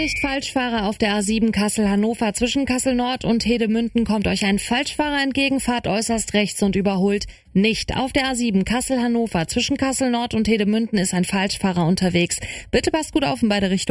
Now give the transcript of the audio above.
Vorsicht, Falschfahrer auf der A7 Kassel-Hannover. Zwischen Kassel Nord und Hedemünden kommt euch ein Falschfahrer entgegen, fahrt äußerst rechts und überholt nicht. Auf der A7 Kassel-Hannover zwischen Kassel Nord und Hedemünden ist ein Falschfahrer unterwegs. Bitte passt gut auf in beide Richtungen.